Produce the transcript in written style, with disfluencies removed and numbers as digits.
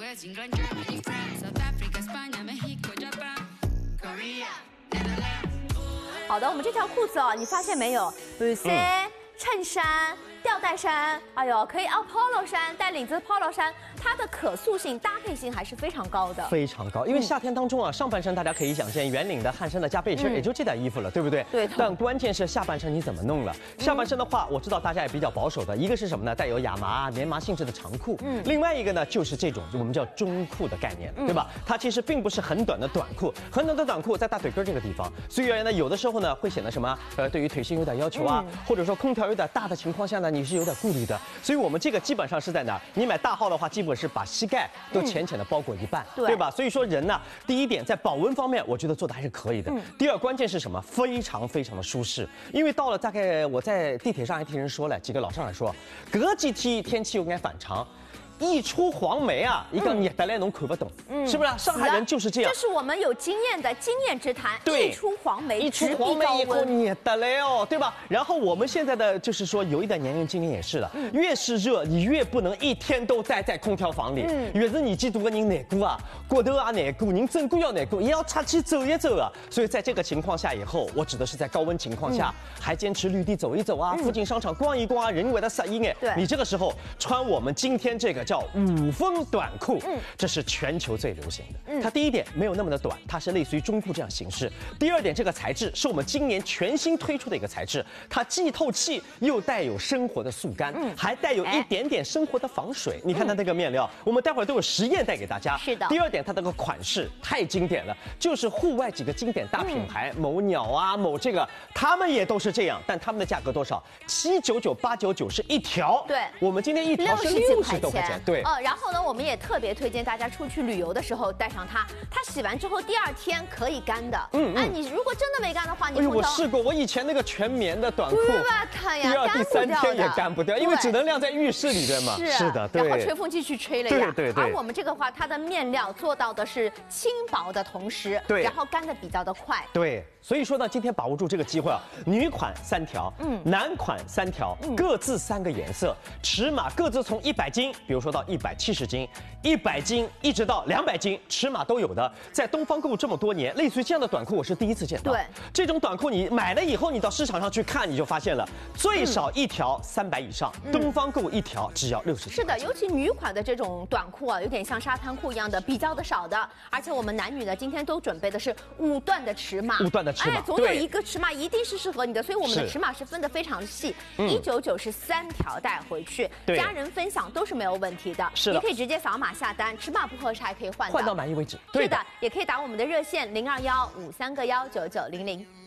US, England, Germany, France, South Africa, España, México, Japan, Korea, Netherlands. 好的，我们这条裤子哦，你发现没有？有些衬衫、吊带衫，哎呦，可以啊 ，polo 衫带领子的 polo 衫，它的可塑性、搭配性还是非常高的。 非常高，因为夏天当中啊，上半身大家可以想见圆领的汗衫的加背心，也就这点衣服了，对不对？ 对。 但关键是下半身你怎么弄了？下半身的话，我知道大家也比较保守的，一个是什么呢？带有亚麻、棉麻性质的长裤，另外一个呢就是这种我们叫中裤的概念，对吧？它其实并不是很短的短裤，很短的短裤在大腿根这个地方，所以呢，有的时候呢会显得什么？对于腿型有点要求啊，或者说空调有点大的情况下呢，你是有点顾虑的。所以我们这个基本上是在哪儿？你买大号的话，基本是把膝盖都浅浅的包裹一半，对吧？所以说人呢，第一点在保温方面，我觉得做的还是可以的。第二，关键是什么？非常非常的舒适。因为到了大概我在地铁上还听人说了，几个老上海说，隔几天天气有点反常。一出黄梅啊，一个热得来侬看不懂，是不是？上海人就是这样。 这是我们有经验的经验之谈。 对， 一出黄梅， 一出黄梅以后热得来哦，对吧？然后我们现在的就是说，有一点年龄经验也是了，越是热，你越不能一天都待在空调房里。越是年纪大的人难过啊，骨头啊难过，人整个要难过，也要出去走一走啊。所以在这个情况下以后，我指的是在高温情况下，还坚持绿地走一走啊，附近商场逛一逛啊，人为的适应哎。 对， 你这个时候穿我们今天这个叫五分短裤，这是全球最流行的。它第一点没有那么的短，它是类似于中裤这样形式。第二点，这个材质是我们今年全新推出的一个材质，它既透气又带有生活的速干，还带有一点点生活的防水。你看它那个面料，我们待会儿都有实验带给大家。 是的。 第二点，它这个款式太经典了，就是户外几个经典大品牌，某鸟啊，某这个，他们也都是这样，但他们的价格多少？799、899是一条。 对， 我们今天一条是60多块钱。对。 然后呢？我们也特别推荐大家出去旅游的时候带上它，它洗完之后第二天可以干的。你如果真的没干的话，你我试过，我以前那个全棉的短裤， 第二、第三天也干不掉，因为只能晾在浴室里边嘛。是的，对。 然后吹风机去吹了呀。 对。 而我们这个话，它的面料做到的是轻薄的同时，然后干的比较的快。 对。所以说呢，今天把握住这个机会啊，女款3条，男款3条，各自3个颜色，尺码各自从100斤，比如说到170斤，100斤一直到200斤，尺码都有的。在东方购物这么多年，类似于这样的短裤我是第一次见到。 对， 这种短裤你买了以后，你到市场上去看，你就发现了，最少一条300以上，东方购物一条只要60。 是的，尤其女款的这种短裤啊，有点像沙滩裤一样的，比较的少的，而且我们男女呢，今天都准备的是5段的尺码。 5段的尺码， 总有一个尺码一定是适合你的，所以我们的尺码是分得非常细。199是3条带回去，家人分享都是没有问题的。 是的， 你可以直接扫码下单，尺码不合适还可以换到满意为止。 是的，也可以打我们的热线0215319900。